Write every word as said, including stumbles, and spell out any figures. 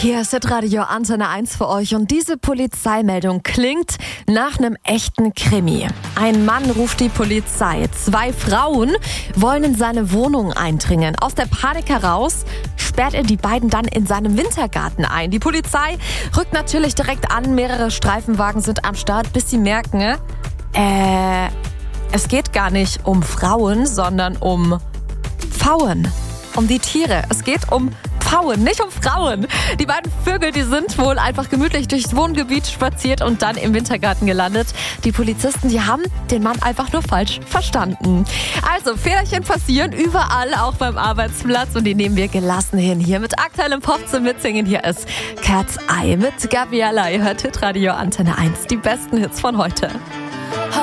Hier ist Hitradio Antenne eins für euch und diese Polizeimeldung klingt nach einem echten Krimi. Ein Mann ruft die Polizei. Zwei Frauen wollen in seine Wohnung eindringen. Aus der Panik heraus sperrt er die beiden dann in seinem Wintergarten ein. Die Polizei rückt natürlich direkt an. Mehrere Streifenwagen sind am Start, bis sie merken, äh, es geht gar nicht um Frauen, sondern um Pfauen. Um die Tiere. Es geht um Pfauen, nicht um Frauen. Die beiden Vögel, die sind wohl einfach gemütlich durchs Wohngebiet spaziert und dann im Wintergarten gelandet. Die Polizisten, die haben den Mann einfach nur falsch verstanden. Also, Fehlerchen passieren überall, auch beim Arbeitsplatz. Und die nehmen wir gelassen hin. Hier mit aktuellem Pop zum Mitsingen. Hier ist Cat's Eye mit Gabriella. Ihr hört Hitradio Antenne eins. Die besten Hits von heute.